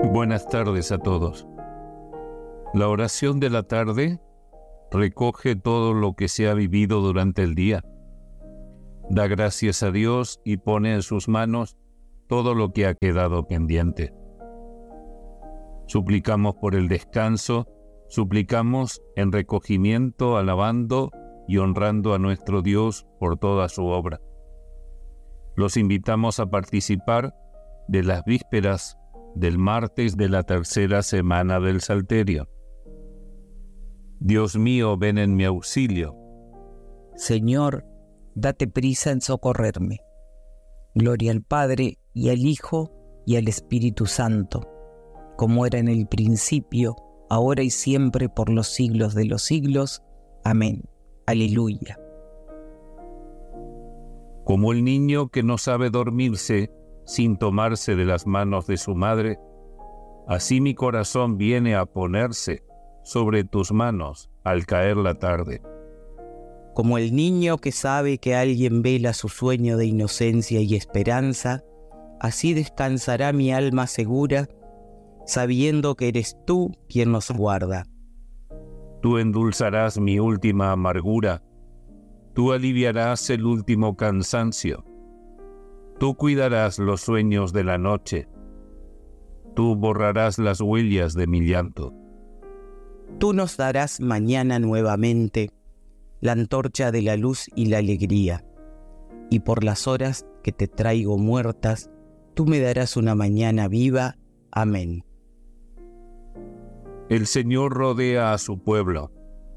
Buenas tardes a todos. La oración de la tarde recoge todo lo que se ha vivido durante el día. Da gracias a Dios y pone en sus manos todo lo que ha quedado pendiente. Suplicamos por el descanso, suplicamos en recogimiento, alabando y honrando a nuestro Dios por toda su obra. Los invitamos a participar de las vísperas del martes de la tercera semana del Salterio. Dios mío, ven en mi auxilio. Señor, date prisa en socorrerme. Gloria al Padre, y al Hijo, y al Espíritu Santo, como era en el principio, ahora y siempre, por los siglos de los siglos. Amén. Aleluya. Como el niño que no sabe dormirse sin tomarse de las manos de su madre, así mi corazón viene a ponerse sobre tus manos al caer la tarde. Como el niño que sabe que alguien vela su sueño de inocencia y esperanza, así descansará mi alma segura, sabiendo que eres tú quien nos guarda. Tú endulzarás mi última amargura, tú aliviarás el último cansancio, tú cuidarás los sueños de la noche, tú borrarás las huellas de mi llanto. Tú nos darás mañana nuevamente la antorcha de la luz y la alegría, y por las horas que te traigo muertas, tú me darás una mañana viva. Amén. El Señor rodea a su pueblo.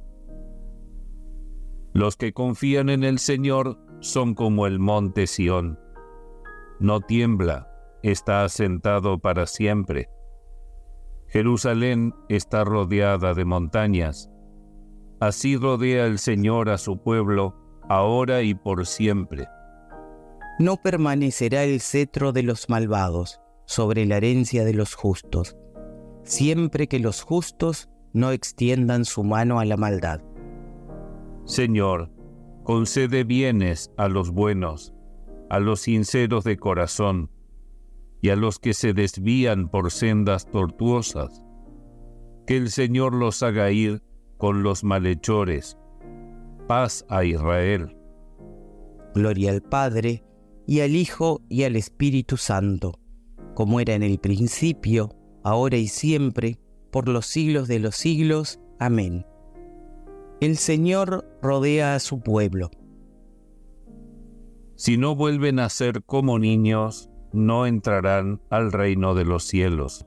Los que confían en el Señor son como el monte Sión. No tiembla, está asentado para siempre. Jerusalén está rodeada de montañas. Así rodea el Señor a su pueblo, ahora y por siempre. No permanecerá el cetro de los malvados sobre la herencia de los justos, siempre que los justos no extiendan su mano a la maldad. Señor, concede bienes a los buenos, a los sinceros de corazón, y a los que se desvían por sendas tortuosas. Que el Señor los haga ir con los malhechores. Paz a Israel. Gloria al Padre, y al Hijo, y al Espíritu Santo, como era en el principio, ahora y siempre, por los siglos de los siglos. Amén. El Señor rodea a su pueblo. Si no vuelven a ser como niños, no entrarán al reino de los cielos.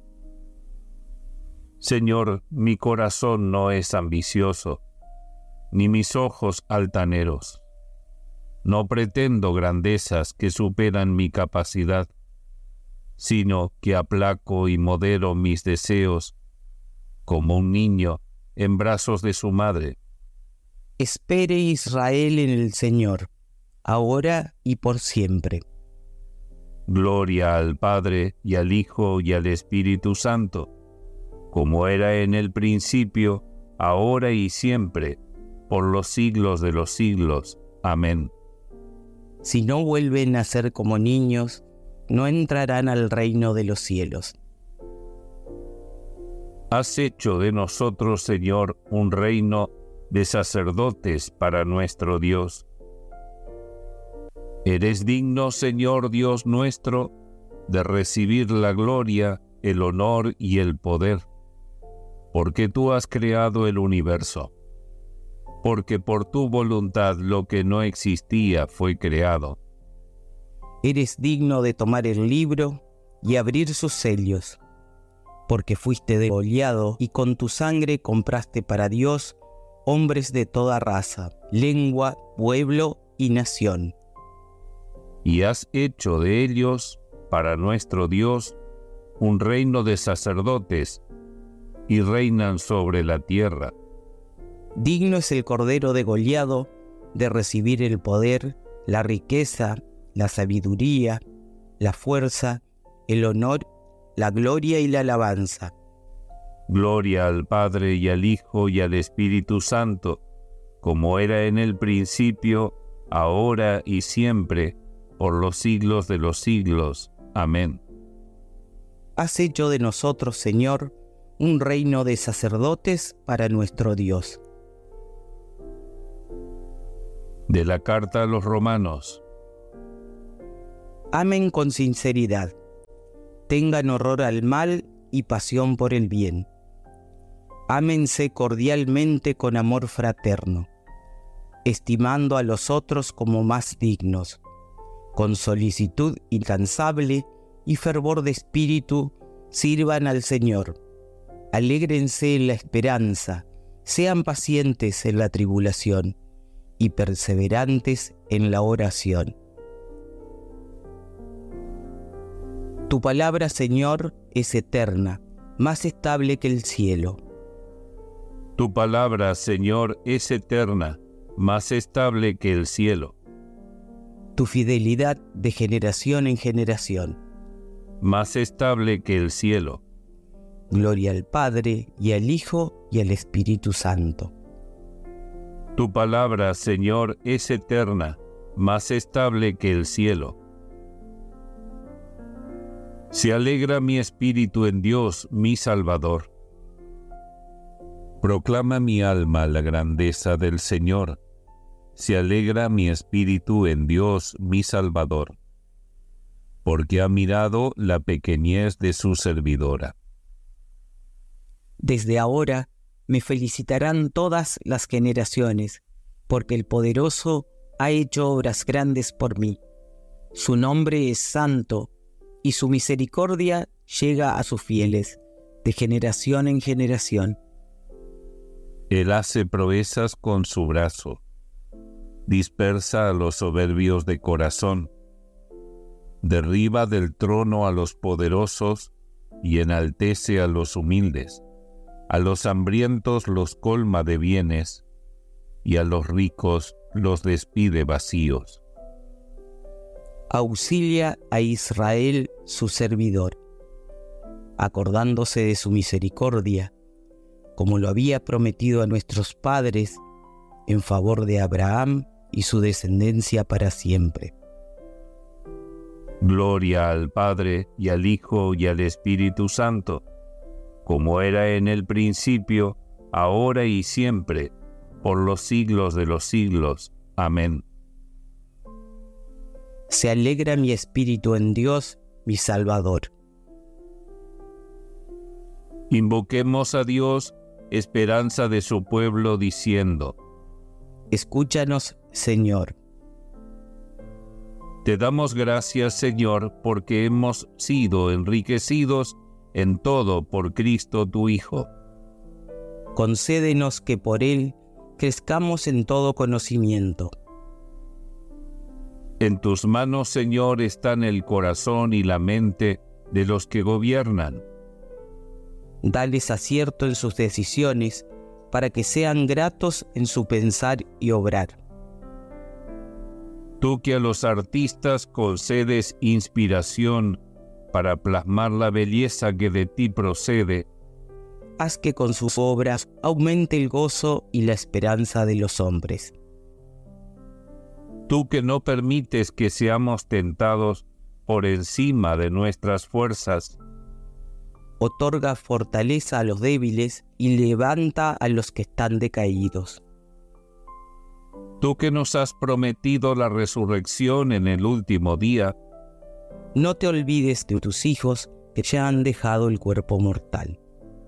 Señor, mi corazón no es ambicioso, ni mis ojos altaneros. No pretendo grandezas que superan mi capacidad, sino que aplaco y modero mis deseos, como un niño en brazos de su madre. Espere Israel en el Señor, ahora y por siempre. Gloria al Padre, y al Hijo, y al Espíritu Santo, como era en el principio, ahora y siempre, por los siglos de los siglos. Amén. Si no vuelven a ser como niños, no entrarán al reino de los cielos. Has hecho de nosotros, Señor, un reino de sacerdotes para nuestro Dios. Eres digno, Señor Dios nuestro, de recibir la gloria, el honor y el poder, porque tú has creado el universo, porque por tu voluntad lo que no existía fue creado. Eres digno de tomar el libro y abrir sus sellos, porque fuiste degollado y con tu sangre compraste para Dios hombres de toda raza, lengua, pueblo y nación. Y has hecho de ellos, para nuestro Dios, un reino de sacerdotes, y reinan sobre la tierra. Digno es el Cordero degollado de recibir el poder, la riqueza, la sabiduría, la fuerza, el honor, la gloria y la alabanza. Gloria al Padre, y al Hijo, y al Espíritu Santo, como era en el principio, ahora y siempre, por los siglos de los siglos. Amén. Has hecho de nosotros, Señor, un reino de sacerdotes para nuestro Dios. De la carta a los Romanos. Amen con sinceridad, tengan horror al mal y pasión por el bien. Ámense cordialmente con amor fraterno, estimando a los otros como más dignos, con solicitud incansable y fervor de espíritu, sirvan al Señor. Alégrense en la esperanza, sean pacientes en la tribulación y perseverantes en la oración. Tu palabra, Señor, es eterna, más estable que el cielo. Tu palabra, Señor, es eterna, más estable que el cielo. Tu fidelidad de generación en generación. Más estable que el cielo. Gloria al Padre, y al Hijo, y al Espíritu Santo. Tu palabra, Señor, es eterna, más estable que el cielo. Se alegra mi espíritu en Dios, mi Salvador. Proclama mi alma la grandeza del Señor. Se alegra mi espíritu en Dios, mi Salvador, porque ha mirado la pequeñez de su servidora. Desde ahora me felicitarán todas las generaciones, porque el Poderoso ha hecho obras grandes por mí. Su nombre es santo, y su misericordia llega a sus fieles, de generación en generación. Él hace proezas con su brazo, dispersa a los soberbios de corazón, derriba del trono a los poderosos y enaltece a los humildes. A los hambrientos los colma de bienes, y a los ricos los despide vacíos. Auxilia a Israel su servidor, acordándose de su misericordia, como lo había prometido a nuestros padres, en favor de Abraham y su descendencia para siempre. Gloria al Padre, y al Hijo, y al Espíritu Santo, como era en el principio, ahora y siempre, por los siglos de los siglos. Amén. Se alegra mi espíritu en Dios, mi Salvador. Invoquemos a Dios, esperanza de su pueblo, diciendo: Escúchanos, Señor. Te damos gracias, Señor, porque hemos sido enriquecidos en todo por Cristo tu Hijo. Concédenos que por Él crezcamos en todo conocimiento. En tus manos, Señor, están el corazón y la mente de los que gobiernan. Dales acierto en sus decisiones, para que sean gratos en su pensar y obrar. Tú que a los artistas concedes inspiración para plasmar la belleza que de ti procede, haz que con sus obras aumente el gozo y la esperanza de los hombres. Tú que no permites que seamos tentados por encima de nuestras fuerzas, otorga fortaleza a los débiles y levanta a los que están decaídos. Tú que nos has prometido la resurrección en el último día, no te olvides de tus hijos que ya han dejado el cuerpo mortal.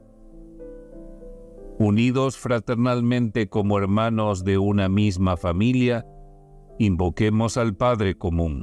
Unidos fraternalmente como hermanos de una misma familia, invoquemos al Padre común.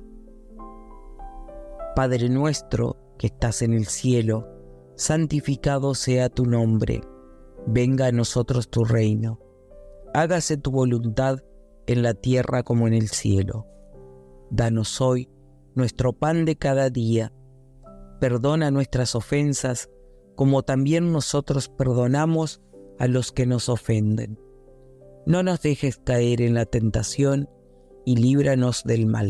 Padre nuestro que estás en el cielo, santificado sea tu nombre. Venga a nosotros tu reino. Hágase tu voluntad en la tierra como en el cielo. Danos hoy nuestro pan de cada día. Perdona nuestras ofensas, como también nosotros perdonamos a los que nos ofenden. No nos dejes caer en la tentación y líbranos del mal.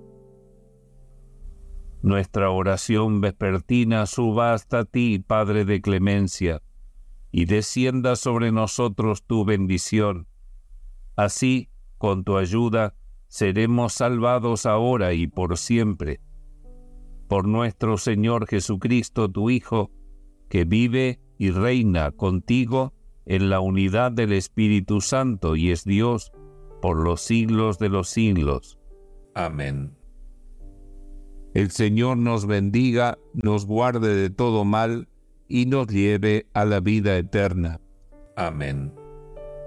Nuestra oración vespertina suba hasta ti, Padre de clemencia, y descienda sobre nosotros tu bendición. Así, con tu ayuda, seremos salvados ahora y por siempre. por nuestro Señor Jesucristo, tu Hijo, que vive y reina contigo en la unidad del Espíritu Santo y es Dios por los siglos de los siglos. Amén. El Señor nos bendiga, nos guarde de todo mal y nos lleve a la vida eterna. Amén.